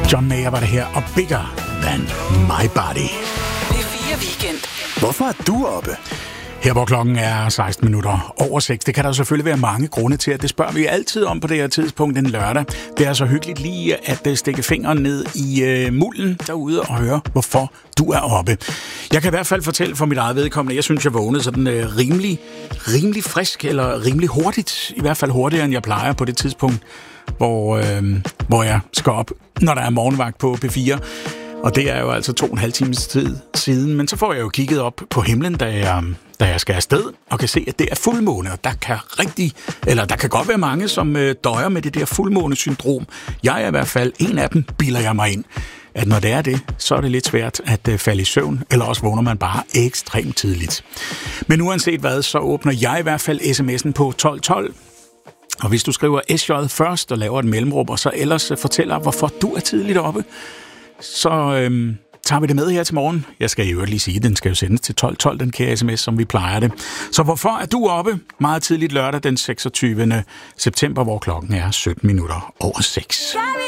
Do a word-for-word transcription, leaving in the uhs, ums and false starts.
John Mayer var det her, og Bigger Than My Body. P fire Weekend. Hvorfor er du oppe? Her hvor klokken er seksten minutter over seks. Det kan der selvfølgelig være mange grunde til, at det spørger vi altid om på det her tidspunkt en lørdag. Det er så hyggeligt lige at stikke fingeren ned i øh, mulden derude og høre, hvorfor du er oppe. Jeg kan i hvert fald fortælle for mit eget vedkommende, jeg synes, jeg vågnede sådan øh, rimelig, rimelig frisk, eller rimelig hurtigt. I hvert fald hurtigere, end jeg plejer på det tidspunkt, hvor, øh, hvor jeg skal op, når der er morgenvagt på P fire. Og det er jo altså to og en halv times tid siden. Men så får jeg jo kigget op på himlen, da jeg, da jeg skal afsted, og kan se, at det er fuldmåne. Og der kan rigtig, eller der kan godt være mange, som øh, døjer med det der fuldmånesyndrom. Jeg er i hvert fald en af dem, bilder jeg mig ind, at når det er det, så er det lidt svært at øh, falde i søvn, eller også vågner man bare ekstremt tidligt. Men uanset hvad, så åbner jeg i hvert fald sms'en på tolv tolv. Og hvis du skriver S J først og laver et mellemrum, og så ellers fortæller, hvorfor du er tidligt oppe, så øhm, tager vi det med her til morgen. Jeg skal i øvrigt lige sige, at den skal jo sendes til tolv tolv, den kære sms, som vi plejer det. Så hvorfor er du oppe meget tidligt lørdag den seksogtyvende september, hvor klokken er sytten minutter over seks?